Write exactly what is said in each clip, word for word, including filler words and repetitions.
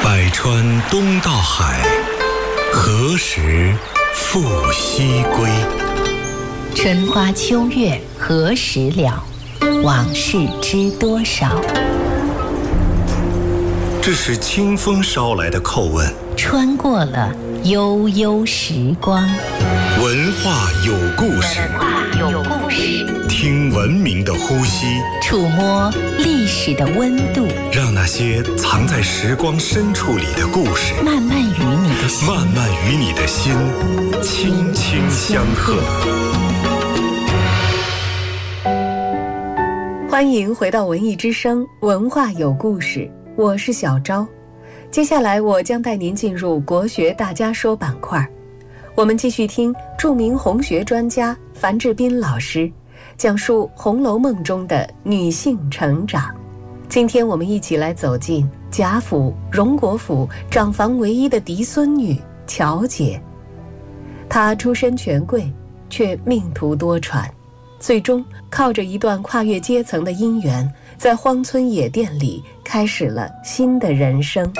百川东到海，何时复西归？ 春花秋月何时了？往事知多少？ 这是清风捎来的叩问， 穿过了悠悠时光。 文化有故事， 有故事， 听文明的呼吸， 触摸历史的温度， 让那些藏在时光深处里的故事， 慢慢与你的心， 慢慢与你的心轻轻相和。 欢迎回到文艺之声，文化有故事，我是小昭。接下来我将带您进入国学大家说板块，我们继续听著名红学专家樊志斌老师讲述《红楼梦》中的女性成长。今天我们一起来走进贾府荣国府长房唯一的嫡孙女乔姐。她出身权贵，却命途多舛，最终靠着一段跨越阶层的姻缘，在荒村野店里开始了新的人生。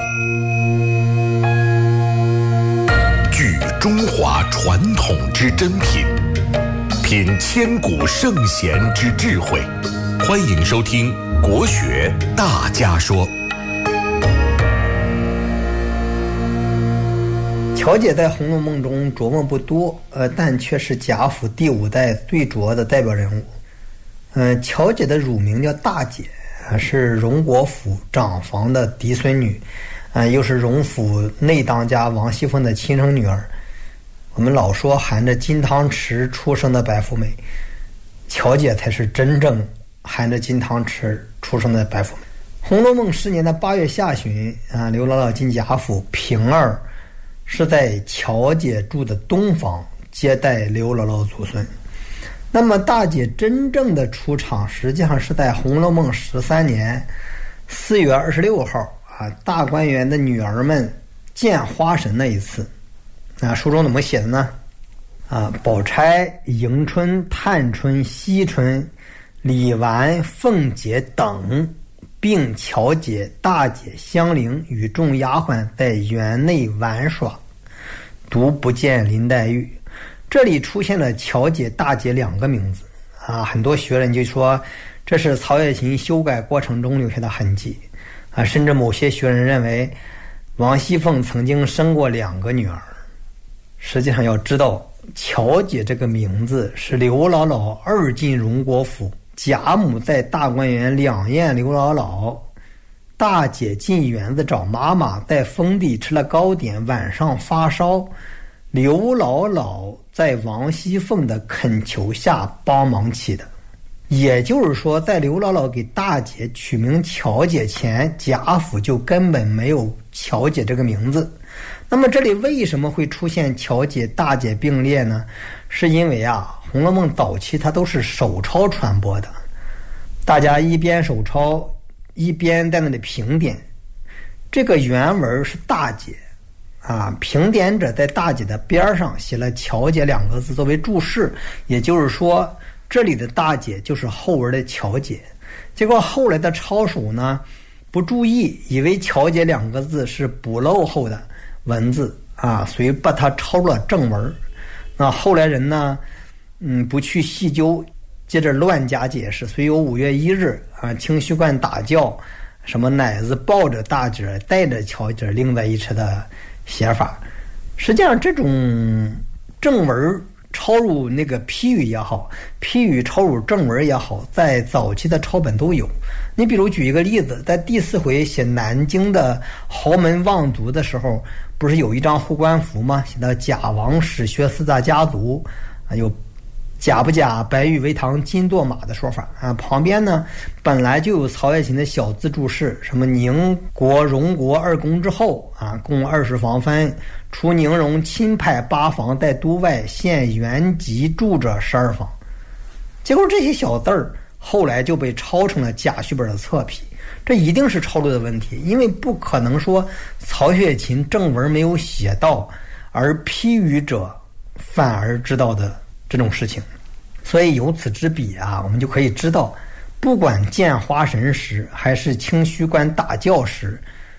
聚中华传统之珍品，品千古圣贤之智慧。欢迎收听国学大家说。 乔姐在《红楼梦》中琢磨不多，呃，但却是贾府第五代最主要的代表人物。嗯、呃，乔姐的乳名叫大姐，是荣国府长房的嫡孙女，啊、呃，又是荣府内当家王熙凤的亲生女儿。我们老说含着金汤匙出生的白富美，乔姐才是真正含着金汤匙出生的白富美。《红楼梦》十年的八月下旬，啊，刘姥姥进贾府，平儿是在乔姐住的东房接待刘姥姥祖孙。那么大姐真正的出场，实际上是在《红楼梦》十三年四月二十六号啊，大观园的女儿们见花神那一次。啊，书中怎么写的呢？啊，宝钗、迎春、探春、惜春、李纨、凤姐等，并乔姐、大姐香菱与众丫鬟在园内玩耍，独不见林黛玉。这里出现了乔姐、大姐两个名字啊，很多学人就说这是曹雪芹修改过程中留下的痕迹啊，甚至某些学人认为王熙凤曾经生过两个女儿。实际上要知道，乔姐这个名字是刘姥姥二进荣国府，贾母在大观园两宴刘姥姥，大姐进园子找妈妈，在封地吃了糕点，晚上发烧，刘姥姥在王熙凤的恳求下帮忙起的。也就是说，在刘姥姥给大姐取名乔姐前，贾府就根本没有乔姐这个名字。那么这里为什么会出现乔姐、大姐并列呢？是因为啊，《红楼梦》早期它都是手抄传播的，大家一边手抄一边在那里评点。这个原文是大姐啊，评点者在大姐的边上写了乔姐两个字作为注释，也就是说这里的大姐就是后文的乔姐。结果后来的抄手呢不注意，以为乔姐两个字是补漏后的文字啊，所以把它抄了正文。那后来人呢，嗯，不去细究，接着乱加解释，所以有五月一日啊，清虚观打醮，什么奶子抱着大姐带着乔姐另在一起的写法。实际上这种正文抄入那个批语也好，批语抄入正文也好，在早期的抄本都有。你比如举一个例子，在第四回写南京的豪门望族的时候，不是有一张护官符吗？写到贾王史薛四大家族啊，有贾不贾、白玉为堂、金堕马的说法啊。旁边呢本来就有曹雪芹的小字注释，什么宁国、荣国二公之后啊，共二十房分，除宁荣亲派八房，在都外现原籍住者十二房。结果这些小字儿后来就被抄成了贾续本的侧批，这一定是抄录的问题，因为不可能说曹雪芹正文没有写到，而批语者反而知道的这种事情。所以由此之比啊，我们就可以知道，不管见花神时还是清虚观打醮时，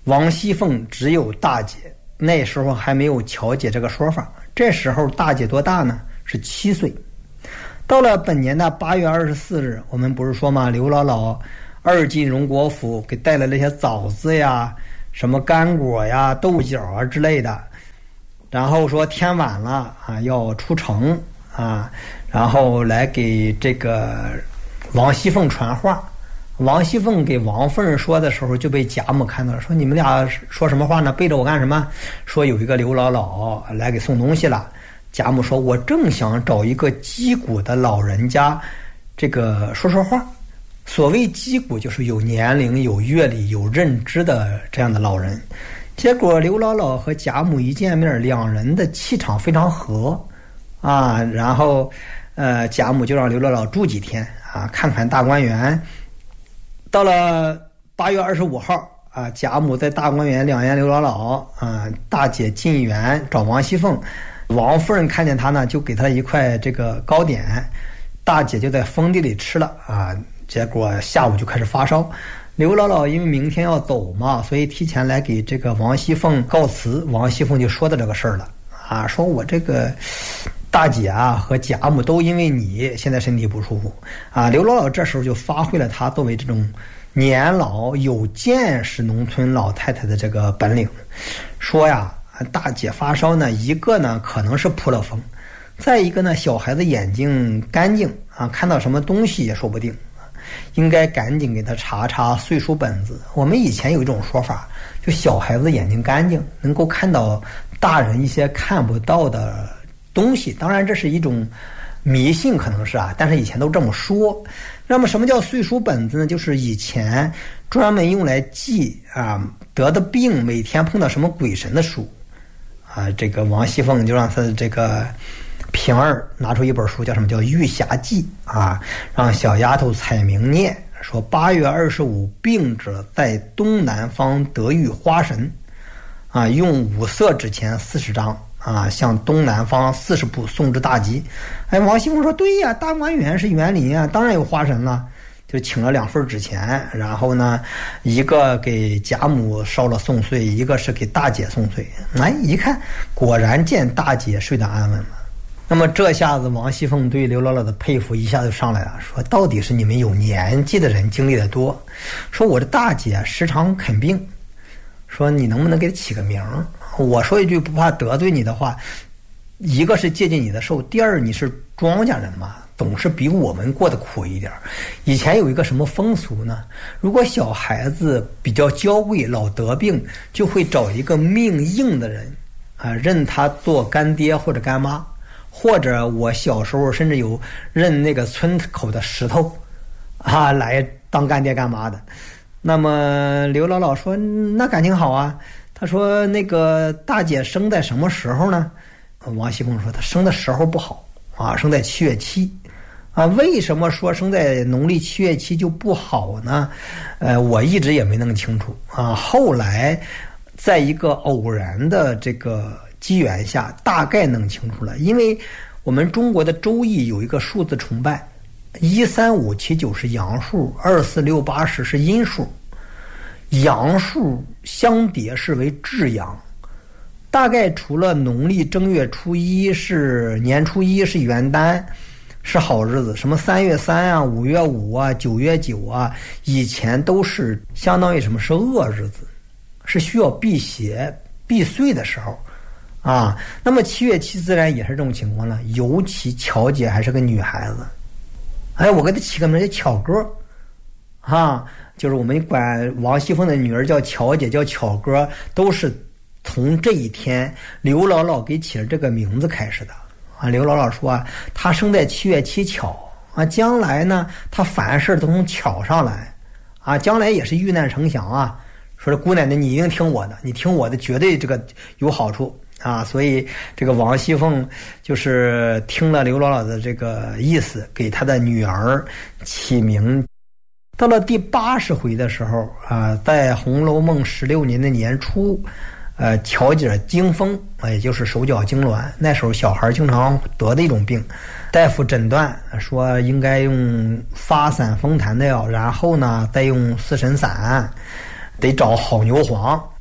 王熙凤只有大姐，那时候还没有巧姐这个说法。这时候大姐多大呢？是七岁。到了本年的八月二十四日，我们不是说嘛，刘姥姥二进荣国府，给带来了一些枣子呀、什么干果呀、豆角啊之类的。然后说天晚了啊，要出城啊，然后来给这个王熙凤传话。王熙凤给王夫人说的时候，就被贾母看到了，说你们俩说什么话呢？背着我干什么？说有一个刘姥姥来给送东西了。贾母说，我正想找一个击鼓的老人家这个说说话。所谓击鼓，就是有年龄、有阅历、有认知的这样的老人。结果刘姥姥和贾母一见面，两人的气场非常合啊，然后呃，贾母就让刘姥姥住几天啊，看看大观园。到了八月二十五号啊，贾母在大观园两园刘姥姥啊，大姐进园找王熙凤，王夫人看见她呢，就给她一块这个糕点，大姐就在封地里吃了啊，结果下午就开始发烧。刘姥姥因为明天要走嘛，所以提前来给这个王熙凤告辞。王熙凤就说到这个事儿了啊，说我这个大姐啊和贾母都因为你现在身体不舒服啊。刘姥姥这时候就发挥了她作为这种年老有见识农村老太太的这个本领，说呀，大姐发烧呢，一个呢可能是扑了风，再一个呢小孩子眼睛干净啊，看到什么东西也说不定。应该赶紧给他查查岁数本子。我们以前有一种说法，就小孩子眼睛干净，能够看到大人一些看不到的东西。当然这是一种迷信，可能是啊，但是以前都这么说。那么什么叫岁数本子呢？就是以前专门用来记啊得的病，每天碰到什么鬼神的书啊。这个王熙凤就让他的这个平儿拿出一本书，叫什么叫《玉匣记》啊，让小丫头彩明念，说八月二十五病者在东南方得遇花神啊，用五色纸钱四十张啊，向东南方四十步送至大吉。哎，王熙凤说对呀，大观园是园林啊，当然有花神了。就请了两份纸钱，然后呢，一个给贾母烧了送岁，一个是给大姐送岁。哎，一看果然见大姐睡得安稳了。那么这下子王熙凤对刘姥姥的佩服一下就上来了，说到底是你们有年纪的人经历的多，说我的大姐时常啃病，说你能不能给她起个名？我说一句不怕得罪你的话，一个是借鉴你的寿，第二你是庄稼人嘛，总是比我们过得苦一点。以前有一个什么风俗呢？如果小孩子比较娇贵老得病，就会找一个命硬的人啊，认他做干爹或者干妈。或者我小时候甚至有认那个村口的石头啊来当干爹干妈的。那么刘姥姥说那感情好啊，她说那个大姐生在什么时候呢？王熙凤说她生的时候不好啊，生在七月七啊。为什么说生在农历七月七就不好呢？呃，我一直也没弄清楚啊。后来在一个偶然的这个机缘下大概弄清楚了。因为我们中国的周易有一个数字崇拜，一三五七九是阳数，二四六八十是阴数，阳数相叠是为至阳。大概除了农历正月初一是年初一是元旦是好日子，什么三月三啊、五月五啊、九月九啊，以前都是相当于什么是恶日子，是需要辟邪避祟的时候啊。那么七月七自然也是这种情况了，尤其巧姐还是个女孩子，哎，我给她起个名叫巧哥啊，就是我们管王熙凤的女儿叫巧姐叫巧哥，都是从这一天刘姥姥给起了这个名字开始的啊。刘姥姥说啊，她生在七月七巧啊，将来呢她凡事都从巧上来啊，将来也是遇难成祥啊。说这姑奶奶你一定听我的，你听我的绝对这个有好处啊。所以这个王熙凤就是听了刘姥姥的这个意思，给她的女儿起名。到了第八十回的时候啊，在《红楼梦》十六年的年初，呃，巧姐惊风，也就是手脚痉挛，那时候小孩经常得的一种病。大夫诊断说应该用发散风痰的药，然后呢再用四神散，得找好牛黄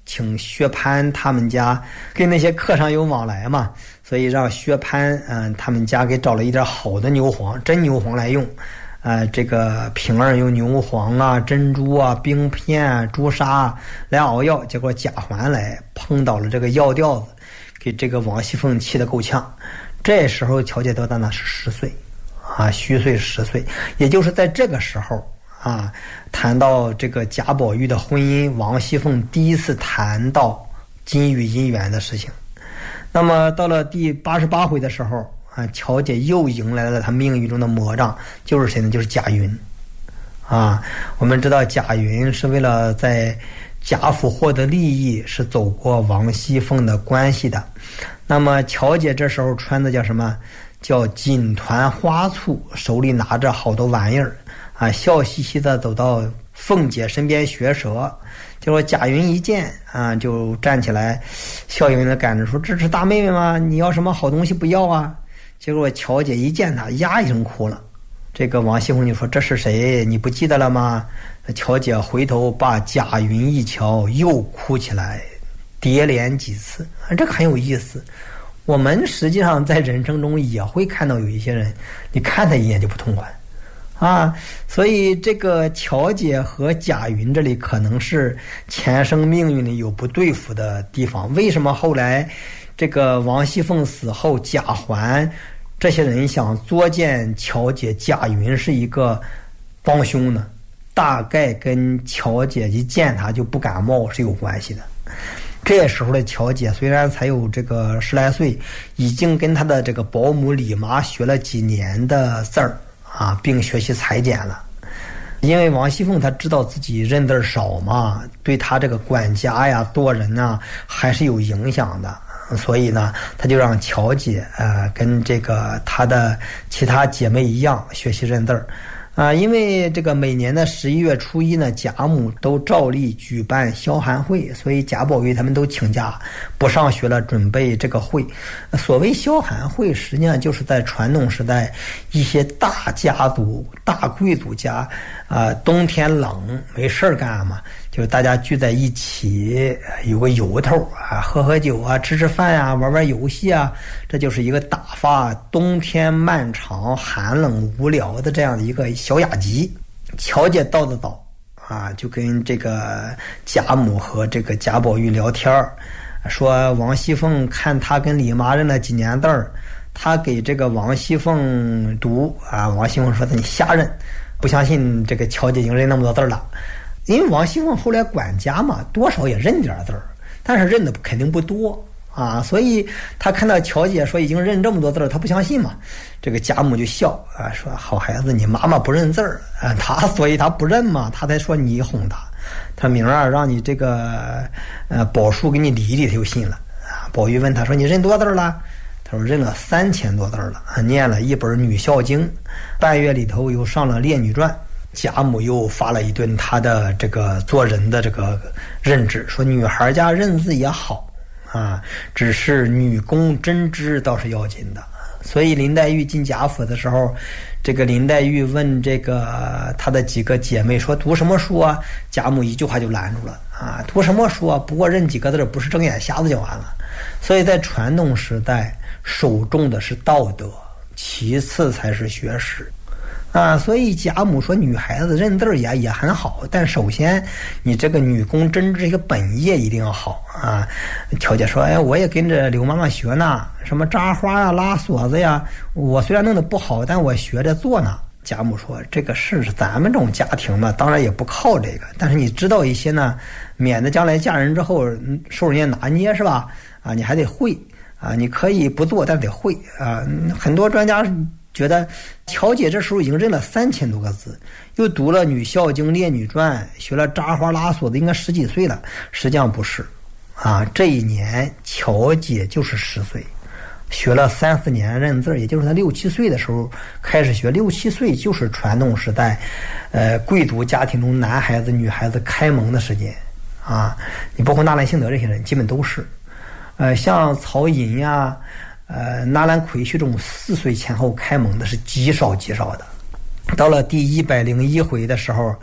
请薛蟠他们家跟那些客商有往来嘛，所以让薛蟠嗯、呃、他们家给找了一点好的牛黄，真牛黄来用。呃，这个平儿用牛黄啊、珍珠啊、冰片啊、朱砂啊来熬药，结果贾环来碰到了这个药吊子，给这个王熙凤气得够呛。这时候乔姐多大呢？是十岁，啊，虚岁十岁，也就是在这个时候啊，谈到这个贾宝玉的婚姻，王熙凤第一次谈到金玉姻缘的事情。那么到了第八十八回的时候。啊，乔姐又迎来了她命运中的魔障，就是谁呢？就是贾云。啊，我们知道贾云是为了在贾府获得利益，是走过王熙凤的关系的。那么乔姐这时候穿的叫什么？叫锦团花簇，手里拿着好多玩意儿，啊，笑嘻嘻的走到凤姐身边学舌。结果贾云一见啊，就站起来，笑盈盈的赶着说：“这是大妹妹吗？你要什么好东西不要啊？”结果乔姐一见他，呀一声哭了。这个王熙凤就说：“这是谁？你不记得了吗？”乔姐回头把贾云一瞧，又哭起来，叠连几次。这个很有意思。我们实际上在人生中也会看到有一些人，你看他一眼就不痛快啊。所以这个乔姐和贾云这里可能是前生命运里有不对付的地方。为什么后来这个王熙凤死后，贾环这些人想作践乔姐，贾云是一个帮凶呢？大概跟乔姐一见他就不感冒是有关系的。这时候的乔姐虽然才有这个十来岁，已经跟她的这个保姆李妈学了几年的字儿啊，并学习裁剪了。因为王熙凤她知道自己认字少嘛，对她这个管家呀、做人啊还是有影响的。所以呢，他就让乔姐呃跟这个她的其他姐妹一样学习认字儿。啊，因为这个每年的十一月初一呢，贾母都照例举办消寒会，所以贾宝玉他们都请假不上学了，准备这个会。所谓消寒会，实际上就是在传统时代一些大家族、大贵族家，啊、呃，冬天冷没事儿干嘛，就是大家聚在一起，有个由头啊，喝喝酒啊，吃吃饭啊，玩玩游戏啊，这就是一个打发冬天漫长、寒冷无聊的这样的一个小雅集。乔姐到的早啊，就跟这个贾母和这个贾宝玉聊天儿，说王熙凤看他跟李妈认了几年字儿，他给这个王熙凤读啊，王熙凤说你瞎认，不相信这个乔姐已经认那么多字儿了。因为王熙凤后来管家嘛，多少也认点字儿，但是认的肯定不多啊，所以他看到乔姐说已经认这么多字儿，他不相信嘛。这个贾母就笑啊，说好孩子，你妈妈不认字儿啊，他所以他不认嘛，他才说你哄他。他明儿让你这个呃宝叔给你理理，他就信了啊。宝玉问他说你认多字儿了？他说认了三千多字儿了，念了一本《女孝经》，半月里头又上了《列女传》。贾母又发了一顿他的这个做人的这个认知，说女孩家认字也好啊，只是女工针织倒是要紧的。所以林黛玉进贾府的时候，这个林黛玉问这个她的几个姐妹说读什么书啊？贾母一句话就拦住了啊，读什么书啊？不过认几个字，不是睁眼瞎子就完了。所以在传统时代，首重的是道德，其次才是学识。啊，所以贾母说女孩子认字也也很好，但首先你这个女工针织这个本业一定要好啊。乔姐说，哎，我也跟着刘妈妈学呢，什么扎花呀、拉锁子呀，我虽然弄得不好，但我学着做呢。贾母说，这个是咱们这种家庭嘛，当然也不靠这个，但是你知道一些呢，免得将来嫁人之后受人家拿捏是吧？啊，你还得会啊，你可以不做，但得会啊。很多专家觉得乔姐这时候已经认了三千多个字，又读了《女孝经》《列女传》，学了扎花拉锁的，应该十几岁了。实际上不是，啊，这一年乔姐就是十岁，学了三四年认字，也就是她六七岁的时候开始学。六七岁就是传统时代，呃，贵族家庭中男孩子、女孩子开蒙的时间啊。你包括纳兰性德这些人，基本都是，呃，像曹寅呀。呃，纳兰魁旭这种四岁前后开蒙的是极少极少的。到了第一百零一回的时候，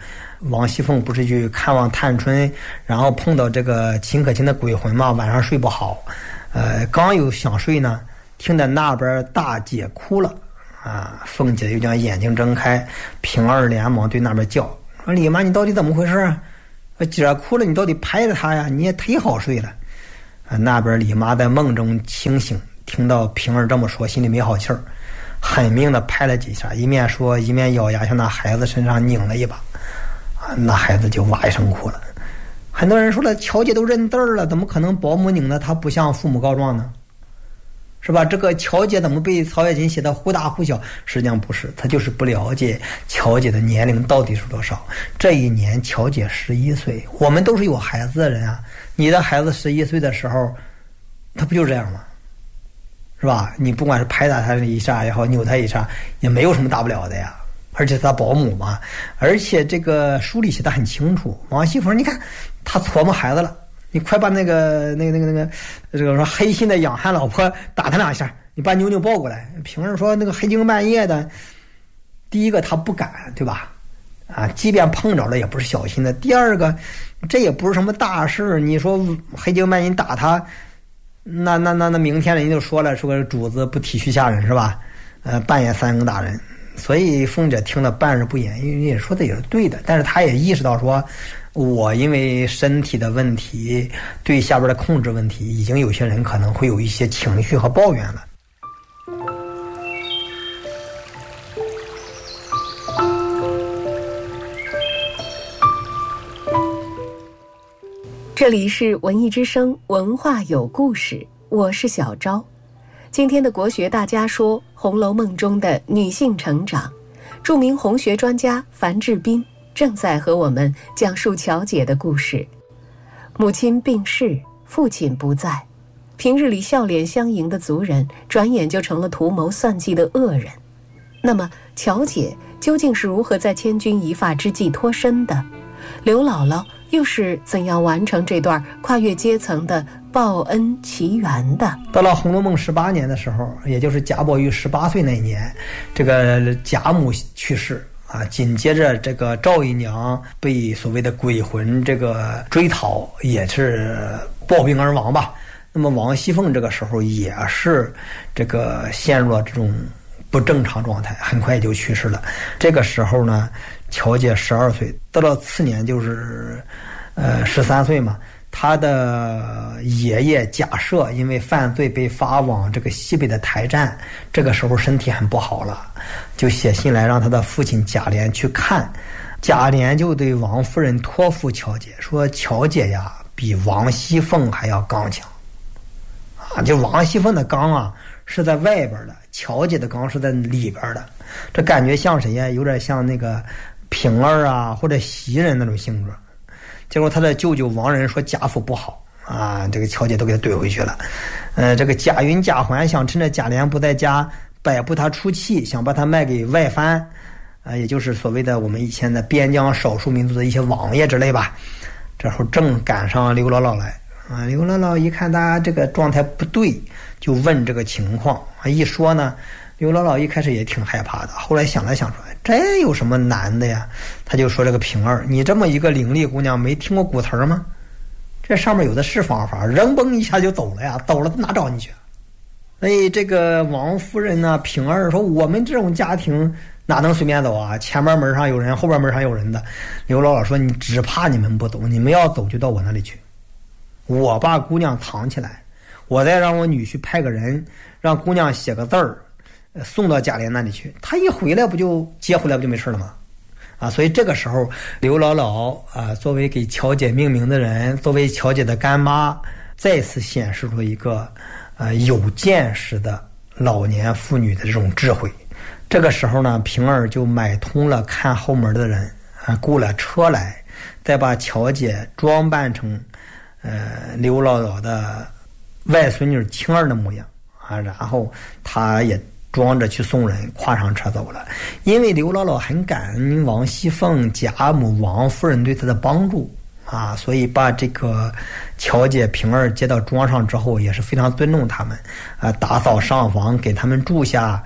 王熙凤不是去看望探春，然后碰到这个秦可卿的鬼魂嘛，晚上睡不好，呃，刚有想睡呢，听到那边大姐哭了啊，凤姐就将眼睛睁开，平儿连忙对那边叫说：“李妈，你到底怎么回事啊？姐儿哭了，你到底拍着她呀？你也忒好睡了。”啊，那边李妈在梦中清醒，听到平儿这么说，心里没好气儿，狠命的拍了几下，一面说一面咬牙向那孩子身上拧了一把，啊，那孩子就哇一声哭了。很多人说了，乔姐都认字儿了，怎么可能保姆拧的她不向父母告状呢？是吧？这个乔姐怎么被曹雪芹写的忽大忽小？实际上不是，他就是不了解乔姐的年龄到底是多少。这一年乔姐十一岁，我们都是有孩子的人啊。你的孩子十一岁的时候，他不就这样吗？是吧？你不管是拍打他一下也好，扭他一下，也没有什么大不了的呀。而且他保姆嘛，而且这个书里写的很清楚。王熙凤，你看他琢磨孩子了。你快把那个那个那个那个这个说黑心的养汉老婆打他两下，你把妞妞抱过来。平儿说那个黑更半夜的，第一个他不敢，对吧？啊，即便碰着了也不是小心的。第二个，这也不是什么大事，你说黑更半夜打他，那那那那明天人就说了，说个主子不体恤下人是吧？呃，半夜三更打人。所以凤姐听了半日不言，因为也说的也是对的，但是她也意识到说，我因为身体的问题，对下边的控制问题，已经有些人可能会有一些情绪和抱怨了。 这里是文艺之声，文化有故事，我是小昭。今天的国学大家说，《红楼梦》中的女性成长，著名红学专家樊志斌正在和我们讲述乔姐的故事。母亲病逝，父亲不在，平日里笑脸相迎的族人，转眼就成了图谋算计的恶人。那么乔姐究竟是如何在千钧一发之际脱身的？刘姥姥又是怎样完成这段跨越阶层的报恩奇缘的？ 到了《红楼梦》十八年的时候，也就是贾宝玉十八岁那年，这个贾母去世啊，紧接着这个赵姨娘被所谓的鬼魂这个追讨，也是暴病而亡吧。那么王熙凤这个时候也是这个陷入了这种不正常状态，很快也就去世了。这个时候呢，乔姐十二岁，到了次年就是呃十三岁嘛。他的爷爷贾赦因为犯罪被发往这个西北的台站，这个时候身体很不好了，就写信来让他的父亲贾琏去看。贾琏就对王夫人托付乔姐说，乔姐呀比王熙凤还要刚强啊，就王熙凤的刚啊是在外边的，乔姐的刚是在里边的。这感觉像谁呀？有点像那个平儿啊或者袭人那种性格。结果他的舅舅王仁说贾府不好啊，这个乔姐都给他怼回去了。呃，这个贾云、贾环想趁着贾琏不在家摆布他出气，想把他卖给外藩，啊、呃，也就是所谓的我们以前的边疆少数民族的一些王爷之类吧。这时候正赶上刘姥姥来啊，刘姥姥一看大家这个状态不对，就问这个情况啊。一说呢，刘姥姥一开始也挺害怕的，后来想来想说，这有什么难的呀？他就说这个平儿，你这么一个伶俐姑娘，没听过古词吗？这上面有的是方法，扔嘣一下就走了呀，走了哪找你去？所以这个王夫人呢，平儿说，我们这种家庭哪能随便走啊？前边门上有人，后边门上有人的。刘姥姥说，你只怕你们不走，你们要走就到我那里去，我把姑娘藏起来，我再让我女婿派个人让姑娘写个字儿送到贾琏那里去，他一回来不就接回来不就没事了吗？啊，所以这个时候刘姥姥啊，作为给乔姐命名的人，作为乔姐的干妈，再次显示出一个呃有见识的老年妇女的这种智慧。这个时候呢，平儿就买通了看后门的人啊，雇了车来，再把乔姐装扮成呃刘姥姥的外孙女青儿的模样啊，然后她也装着去送人，跨上车走了。因为刘姥姥很感恩王熙凤、贾母、王夫人对她的帮助啊，所以把这个乔姐、平儿接到庄上之后，也是非常尊重他们啊，打扫上房，给他们住下，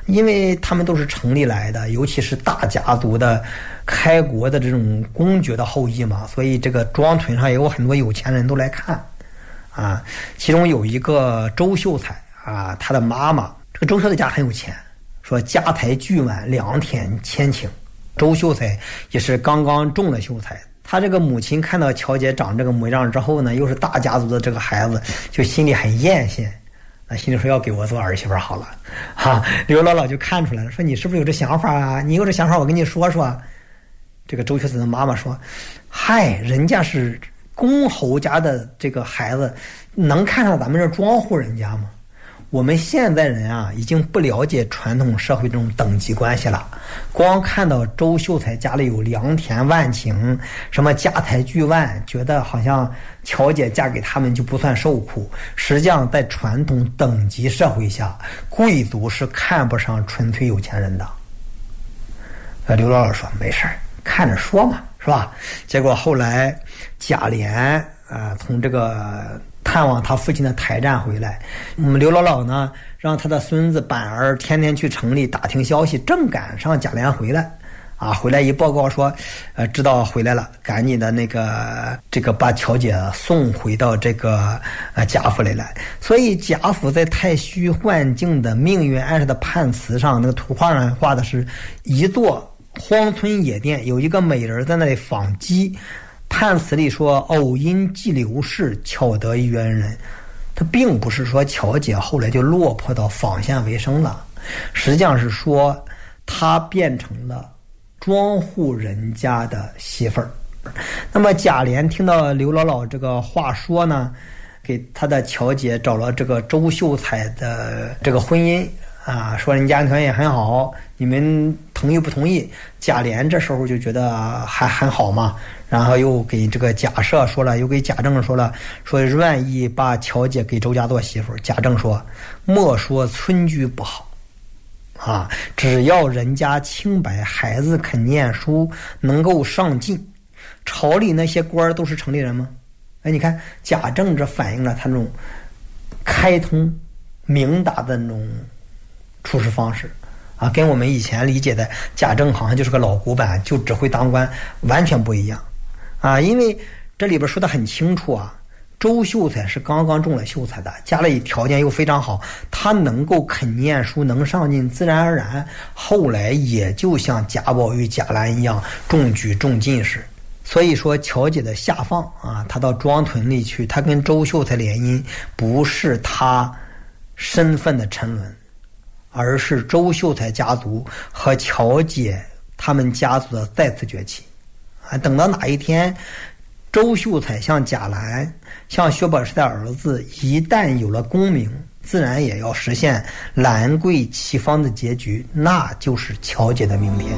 因为他们都是城里来的，尤其是大家族的开国的这种公爵的后裔嘛，所以这个庄屯上也有很多有钱人都来看啊。其中有一个周秀才啊，他的妈妈，这个周秀才家很有钱，说家财巨万，良田千顷。周秀才也是刚刚中了秀才，他这个母亲看到乔姐长这个模样之后呢，又是大家族的这个孩子，就心里很艳羡，那心里说要给我做儿媳妇好了哈。刘姥姥就看出来了，说你是不是有这想法啊？你有这想法我跟你说说。这个周秀才的妈妈说，嗨，人家是公侯家的这个孩子，能看上咱们这庄户人家吗？我们现在人啊，已经不了解传统社会这种等级关系了。光看到周秀才家里有良田万顷，什么家财巨万，觉得好像乔姐嫁给他们就不算受苦。实际上，在传统等级社会下，贵族是看不上纯粹有钱人的。呃，刘姥姥说没事儿，看着说嘛，是吧？结果后来贾琏啊、呃，从这个探望他父亲的台站回来，我们刘姥姥呢，让他的孙子板儿天天去城里打听消息，正赶上贾琏回来，啊，回来一报告说，呃，知道回来了，赶紧的那个这个把乔姐送回到这个呃贾府里来。所以贾府在太虚幻境的命运暗示的判词上，那个图画上画的是一座荒村野店，有一个美人在那里纺机。判词里说偶因寄刘氏，巧得一渊人。他并不是说乔姐后来就落魄到纺线为生了，实际上是说她变成了庄户人家的媳妇儿。那么贾琏听到刘姥姥这个话说呢，给他的乔姐找了这个周秀才的这个婚姻啊，说人家庭条件很好，你们同意不同意？贾琏这时候就觉得还很好嘛，然后又给这个贾赦说了，又给贾政说了，说愿意把乔姐给周家做媳妇。贾政说，莫说村居不好啊，只要人家清白，孩子肯念书，能够上进，朝里那些官都是城里人吗？哎，你看贾政这反映了他那种开通明达的那种处事方式啊，跟我们以前理解的贾政好像就是个老古板，就只会当官，完全不一样啊。因为这里边说的很清楚啊，周秀才是刚刚中了秀才的，家里条件又非常好，他能够肯念书，能上进，自然而然后来也就像贾宝玉、贾兰一样中举中进士。所以说乔姐的下放啊，她到庄屯里去，她跟周秀才联姻，不是她身份的沉沦，而是周秀才家族和乔姐他们家族的再次崛起啊！等到哪一天周秀才像贾兰，像薛宝钗的儿子一旦有了功名，自然也要实现兰桂齐芳的结局，那就是乔姐的明天。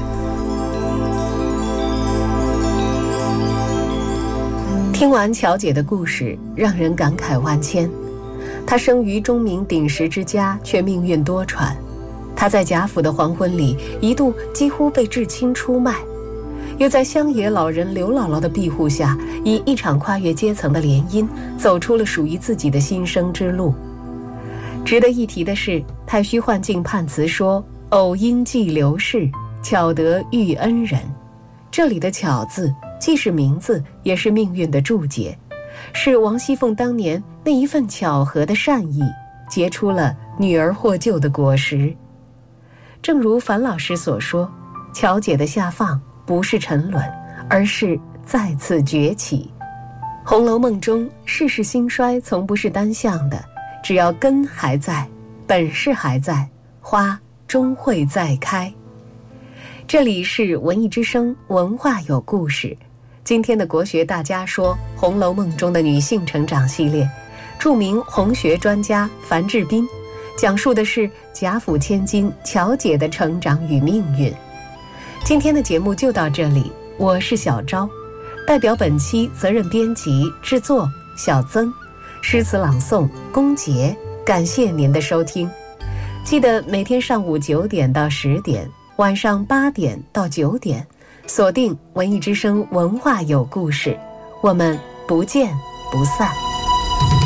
听完乔姐的故事，让人感慨万千。她生于钟鸣鼎食之家，却命运多舛。她在贾府的黄昏里，一度几乎被至亲出卖，又在乡野老人刘姥姥的庇护下，以一场跨越阶层的联姻，走出了属于自己的新生之路。值得一提的是，太虚幻境判词说偶因寄刘氏，巧得遇恩人。这里的巧字既是名字，也是命运的注解，是王熙凤当年那一份巧合的善意结出了女儿获救的果实。正如樊老师所说，乔姐的下放不是沉沦，而是再次崛起。《红楼梦》中世事兴衰从不是单向的，只要根还在，本事还在，花终会再开。这里是文艺之声，文化有故事。今天的国学大家说《红楼梦》中的女性成长系列，著名红学专家樊志斌讲述的是贾府千金乔姐的成长与命运。今天的节目就到这里，我是小昭，代表本期责任编辑制作小曾，诗词朗诵龚杰，感谢您的收听。记得每天上午九点到十点，晚上八点到九点，锁定文艺之声文化有故事，我们不见不散。